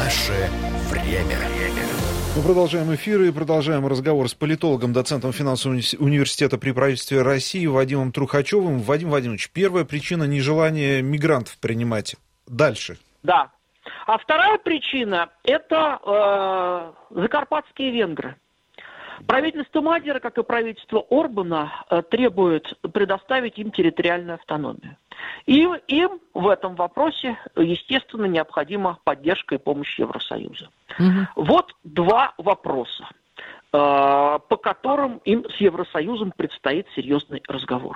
Наше время. Мы продолжаем эфир и продолжаем разговор с политологом, доцентом финансового университета при правительстве России Вадимом Трухачевым. Вадим Владимирович, первая причина — нежелания мигрантов принимать. Дальше. Да. А вторая причина – это закарпатские венгры. Правительство Мадера, как и правительство Орбана, требует предоставить им территориальную автономию. И им в этом вопросе, естественно, необходима поддержка и помощь Евросоюза. Вот два вопроса, по которым им с Евросоюзом предстоит серьезный разговор.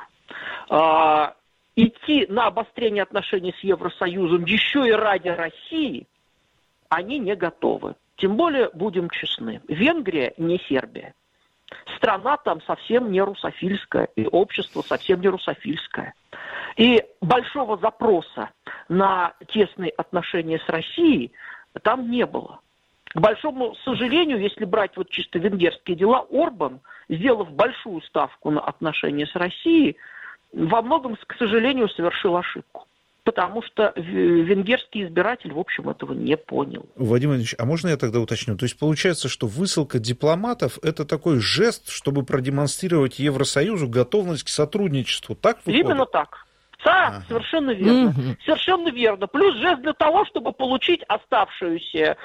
Идти на обострение отношений с Евросоюзом еще и ради России они не готовы. Тем более, будем честны, Венгрия не Сербия. Страна там совсем не русофильская, и общество совсем не русофильское. И большого запроса на тесные отношения с Россией там не было. К большому сожалению, если брать вот чисто венгерские дела, Орбан, сделав большую ставку на отношения с Россией, во многом, к сожалению, совершил ошибку. Потому что венгерский избиратель, в общем, этого не понял. Вадим Владимирович, а можно я тогда уточню? То есть получается, что высылка дипломатов – это такой жест, чтобы продемонстрировать Евросоюзу готовность к сотрудничеству, так выходит? Именно так. Да, совершенно верно. Совершенно верно. Плюс жест для того, чтобы получить оставшуюся,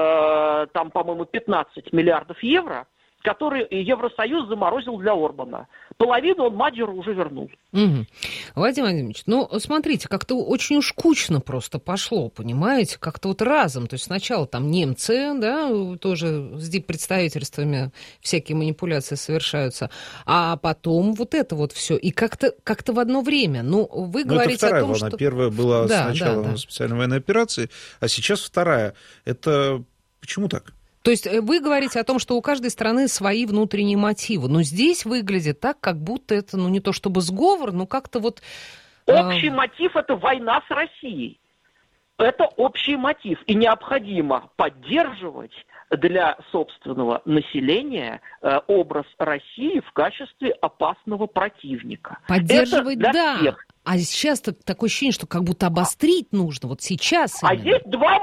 там, по-моему, 15 миллиардов евро, который Евросоюз заморозил для Орбана. Половину он Мадеру уже вернул. Владимир Владимирович, ну, смотрите, как-то очень уж кучно просто пошло, понимаете? Как-то вот разом. То есть сначала там немцы, да, тоже с диппредставительствами всякие манипуляции совершаются, а потом вот это вот все. И как-то в одно время. Ну, вы говорите о том, волна. Что... Первая была сначала специальной военной операции, а сейчас вторая. Это почему так? То есть вы говорите о том, что у каждой страны свои внутренние мотивы, но здесь выглядит так, как будто это, ну, не то чтобы сговор, но как-то вот... Общий мотив – это война с Россией. Это общий мотив, и необходимо поддерживать для собственного населения образ России в качестве опасного противника. Поддерживать, это для да. всех. А сейчас такое ощущение, что как будто обострить нужно, вот сейчас. А здесь два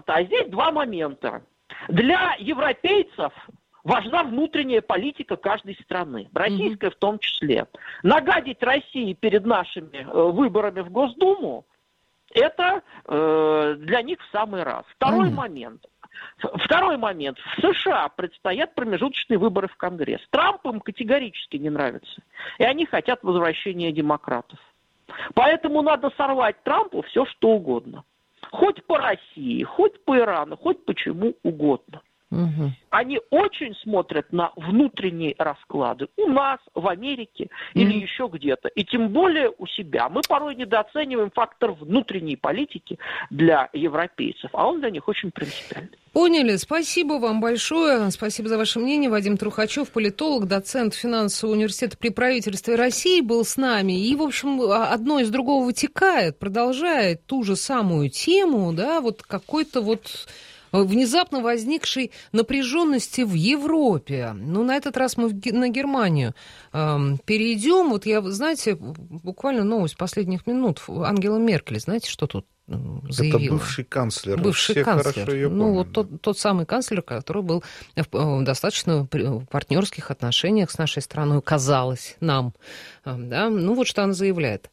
момента. Для европейцев важна внутренняя политика каждой страны, российская в том числе. Нагадить России перед нашими выборами в Госдуму – это для них в самый раз. Второй момент. В США предстоят промежуточные выборы в Конгресс. Трамп им категорически не нравится. И они хотят возвращения демократов. Поэтому надо сорвать Трампу все, что угодно. Хоть по России, хоть по Ирану, хоть почему угодно. Они очень смотрят на внутренние расклады у нас, в Америке или еще где-то. И тем более у себя. Мы порой недооцениваем фактор внутренней политики для европейцев, а он для них очень принципиальный. Поняли. Спасибо вам большое. Спасибо за ваше мнение. Вадим Трухачев, политолог, доцент финансового университета при правительстве России, был с нами. И, в общем, одно из другого вытекает, продолжает ту же самую тему, да, вот какой-то вот внезапно возникшей напряженности в Европе. Ну, на этот раз мы на Германию перейдем. Вот я, знаете, буквально новость последних минут. Ангела Меркель, знаете, что тут заявила? Это бывший канцлер. Бывший Все канцлер. хорошо ее Ну, помнят. вот тот самый канцлер, который был в достаточно партнерских отношениях с нашей страной, казалось нам. Да? Ну, вот что она заявляет.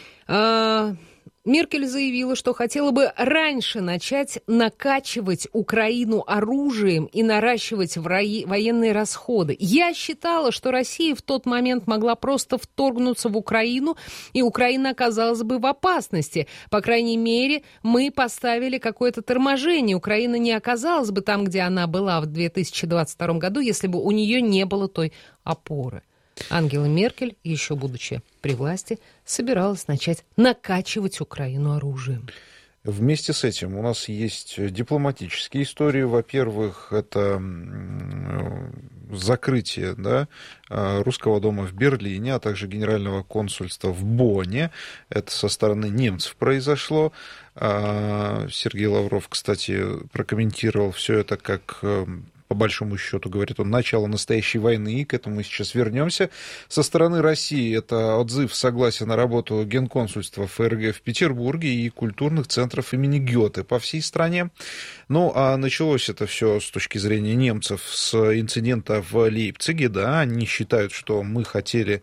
Меркель заявила, что хотела бы раньше начать накачивать Украину оружием и наращивать военные расходы. Я считала, что Россия в тот момент могла просто вторгнуться в Украину, и Украина оказалась бы в опасности. По крайней мере, мы поставили какое-то торможение. Украина не оказалась бы там, где она была в 2022 году, если бы у нее не было той опоры. Ангела Меркель, еще будучи при власти, собиралась начать накачивать Украину оружием. Вместе с этим у нас есть дипломатические истории. Во-первых, это закрытие, да, Русского дома в Берлине, а также Генерального консульства в Бонне. Это со стороны немцев произошло. Сергей Лавров, кстати, прокомментировал все это как по большому счету, говорит он, начало настоящей войны, и к этому мы сейчас вернемся. Со стороны России это отзыв согласия на работу генконсульства ФРГ в Петербурге и культурных центров имени Гёте по всей стране. Ну, а началось это все с точки зрения немцев с инцидента в Лейпциге, да, они считают, что мы хотели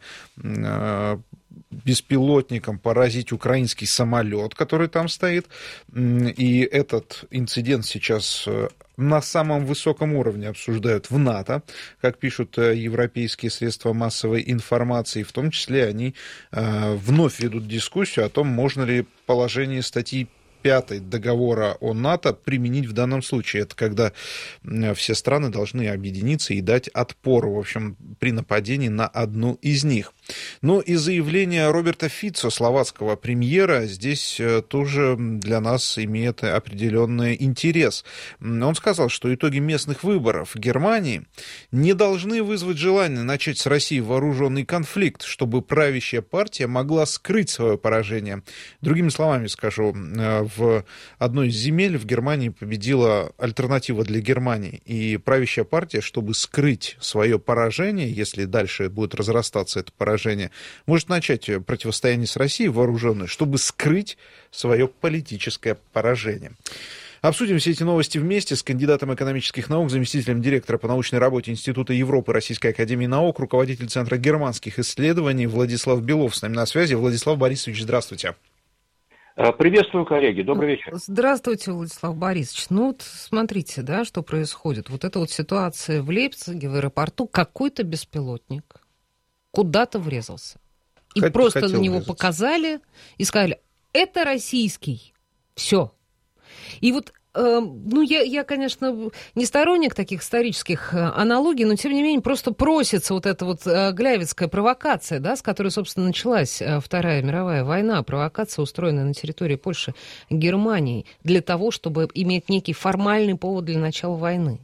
беспилотником поразить украинский самолет, который там стоит. И этот инцидент сейчас на самом высоком уровне обсуждают в НАТО, как пишут европейские средства массовой информации. В том числе они вновь ведут дискуссию о том, можно ли положение статьи 5 договора о НАТО применить в данном случае. Это когда все страны должны объединиться и дать отпор, в общем, при нападении на одну из них. Ну и заявление Роберта Фицо, словацкого премьера, здесь тоже для нас имеет определенный интерес. Он сказал, что итоги местных выборов в Германии не должны вызвать желание начать с Россией вооруженный конфликт, чтобы правящая партия могла скрыть свое поражение. Другими словами скажу, в одной из земель в Германии победила альтернатива для Германии. И правящая партия, чтобы скрыть свое поражение, если дальше будет разрастаться это поражение, может начать противостояние с Россией вооруженное, чтобы скрыть свое политическое поражение. Обсудим все эти новости вместе с кандидатом экономических наук, заместителем директора по научной работе Института Европы Российской академии наук, руководитель Центра германских исследований Владислав Белов с нами на связи. Владислав Борисович, здравствуйте. Приветствую, коллеги. Добрый вечер. Здравствуйте, Владислав Борисович. Ну вот смотрите, да, что происходит. Вот эта вот ситуация в Лейпциге, в аэропорту, какой-то беспилотник куда-то врезался. И просто на него показали и сказали, это российский. Все. И вот, ну, я, конечно, не сторонник таких исторических аналогий, но, тем не менее, просто просится вот эта вот гляйвицкая провокация, да, с которой, собственно, началась Вторая мировая война, провокация, устроенная на территории Польши Германией, для того, чтобы иметь некий формальный повод для начала войны.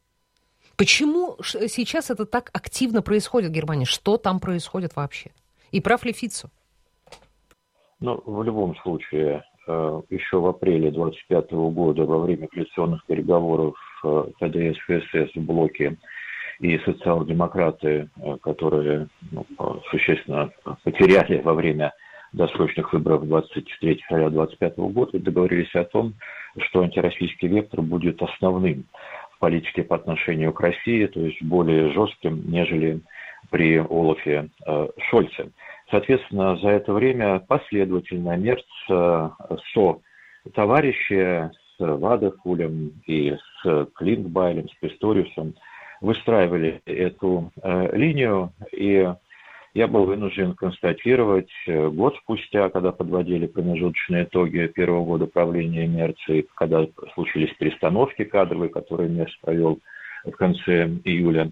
Почему сейчас это так активно происходит в Германии? Что там происходит вообще? И прав ли Фицо? Ну, в любом случае, еще в апреле 25 года во время коалиционных переговоров КДС, ХСС в блоке и социал-демократы, которые существенно потеряли во время досрочных выборов 23 февраля 25 года, договорились о том, что антироссийский вектор будет основным в политике по отношению к России, то есть более жестким, нежели при Олафе Шольце. Соответственно, за это время последовательно Мерц товарищи с Вадахулем и с Клинтбайлем, с Писториусом выстраивали эту линию, и я был вынужден констатировать год спустя, когда подводили промежуточные итоги первого года правления Мерца, и когда случились перестановки кадровые, которые Мерц провел в конце июля,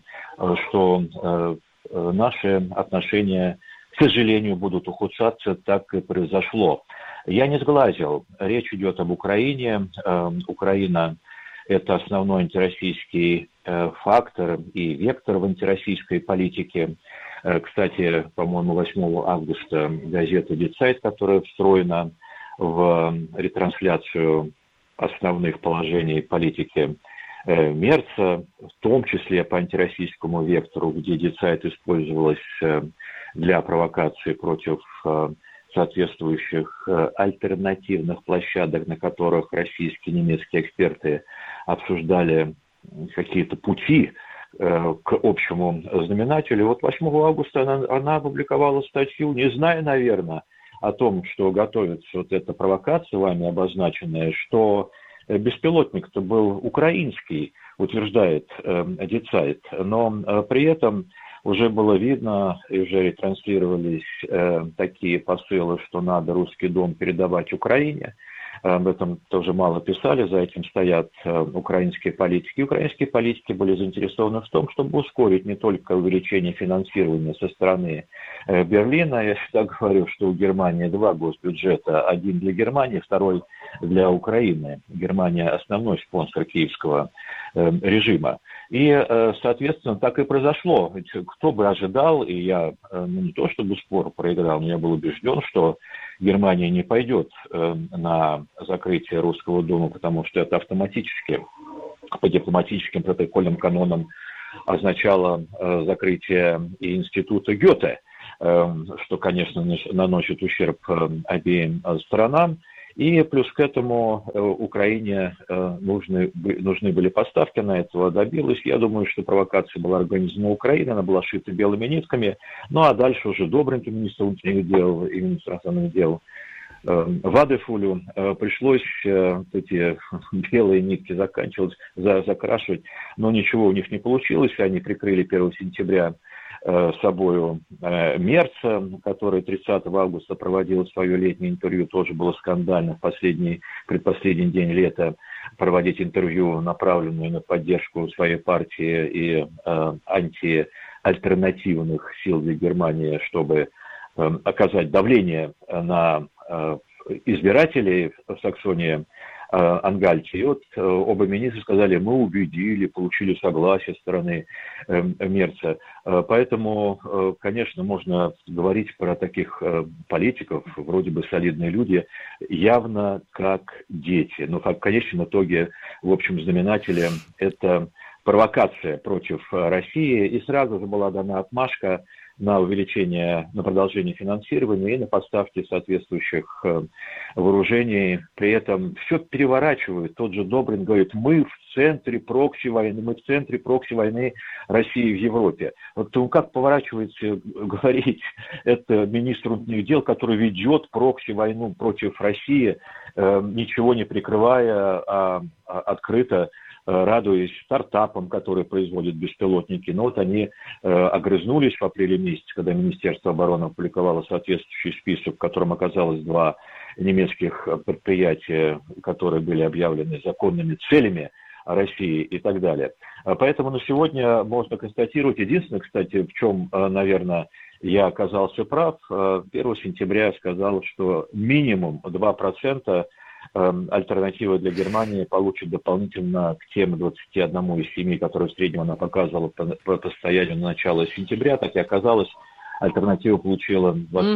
что наши отношения, к сожалению, будут ухудшаться, так и произошло. Я не сглазил. Речь идет об Украине. Украина – это основной антироссийский фактор и вектор в антироссийской политике. Кстати, по-моему, 8 августа газета «Die Zeit», которая встроена в ретрансляцию основных положений политики Мерца, в том числе по антироссийскому вектору, где Die Zeit использовалась для провокации против соответствующих альтернативных площадок, на которых российские и немецкие эксперты обсуждали какие-то пути к общему знаменателю. Вот 8 августа она опубликовала статью, не зная, наверное, о том, что готовится вот эта провокация, вами обозначенная, что беспилотник-то был украинский, утверждает Die Zeit, но при этом уже было видно, и уже ретранслировались такие посылы, что надо русский дом передавать Украине. Об этом тоже мало писали, за этим стоят украинские политики. Украинские политики были заинтересованы в том, чтобы ускорить не только увеличение финансирования со стороны Берлина. Я всегда говорю, что у Германии два госбюджета. Один для Германии, второй для Украины. Германия основной спонсор киевского режима. И, соответственно, так и произошло. Ведь кто бы ожидал, и я не то чтобы спор проиграл, но я был убежден, что Германия не пойдет на закрытие русского дома, потому что это автоматически по дипломатическим протокольным канонам означало закрытие и института Гёте, что, конечно, наносит ущерб обеим сторонам. И плюс к этому Украине нужны были поставки, она этого добилась. Я думаю, что провокация была организована Украиной, она была шита белыми нитками. Ну а дальше уже Добрынке, министр внутренних дел и министр иностранных дел, Вадефулю пришлось эти белые нитки закрашивать, но ничего у них не получилось. Они прикрыли 1 сентября собою Мерца, который 30 августа проводил свое летнее интервью, тоже было скандально в предпоследний день лета проводить интервью, направленное на поддержку своей партии и антиальтернативных сил для Германии, чтобы оказать давление на избирателей в Саксонии, Ангальте. И вот оба министра сказали, мы убедили, получили согласие стороны Мерца. Поэтому, конечно, можно говорить про таких политиков, вроде бы солидные люди, явно как дети. Но в конечном итоге, в общем знаменателе, это провокация против России. И сразу же была дана отмашка на увеличение, на продолжение финансирования и на поставки соответствующих вооружений. При этом все переворачивают. Тот же Добрин говорит, мы в центре прокси-войны России в Европе. Вот как поворачивается говорить это министр внутренних дел, который ведет прокси-войну против России, ничего не прикрывая, а открыто, радуясь стартапам, которые производят беспилотники. Но вот они огрызнулись в апреле месяце, когда Министерство обороны опубликовало соответствующий список, в котором оказалось 2 немецких предприятия, которые были объявлены законными целями России и так далее. Поэтому на сегодня можно констатировать, единственное, кстати, в чем, наверное, я оказался прав, 1 сентября я сказал, что минимум 2% альтернатива для Германии получит дополнительно к тем 21,7, которые в среднем она показывала по состоянию на начало сентября, так и оказалось, альтернатива получила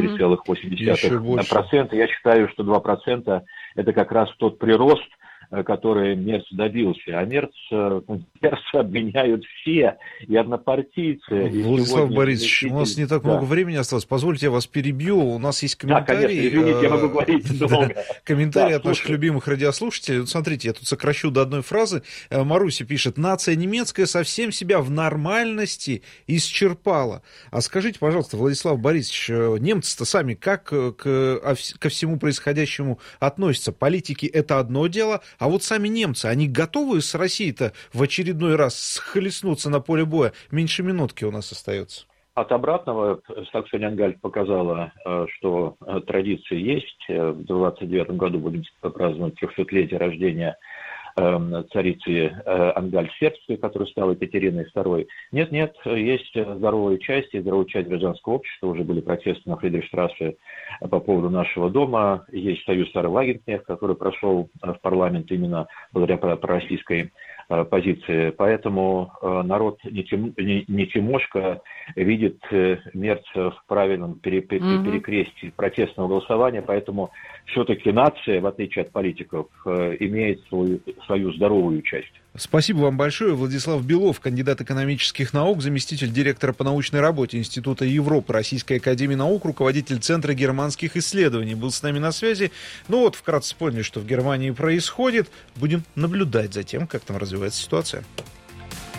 23,8%. Я считаю, что 2% это как раз тот прирост, который Мерц добился. А Мерц обвиняют все, и однопартийцы. Владислав Борисович, у нас не так много времени осталось. Позвольте, я вас перебью. У нас есть комментарии. Да, конечно, извините, я могу говорить долго. Комментарии от наших любимых радиослушателей. Вот смотрите, я тут сокращу до одной фразы. Маруся пишет, нация немецкая совсем себя в нормальности исчерпала. А скажите, пожалуйста, Владислав Борисович, немцы-то сами как ко всему происходящему относятся? Политики — это одно дело, а вот сами немцы, они готовы с Россией-то в очередной раз схлестнуться на поле боя? Меньше минутки у нас остается. От обратного Саксония-Анхальт показала, что традиции есть. В 29 году будем праздновать 300-летие рождения царицы Ангальт-Сербской, которая стала Екатериной II. Нет, есть здоровая часть гражданского общества. Уже были протесты на Фридрихштрассе по поводу нашего дома. Есть союз Сара-Вагенкнехт, который прошел в парламент именно благодаря пророссийской позиции. Поэтому народ не Тимошка видит Мерца в правильном перекрестии протестного голосования, поэтому все-таки нация, в отличие от политиков, имеет свою здоровую часть. Спасибо вам большое. Владислав Белов, кандидат экономических наук, заместитель директора по научной работе Института Европы Российской академии наук, руководитель Центра германских исследований, был с нами на связи. Ну вот, вкратце поняли, что в Германии происходит. Будем наблюдать за тем, как там развивается ситуация.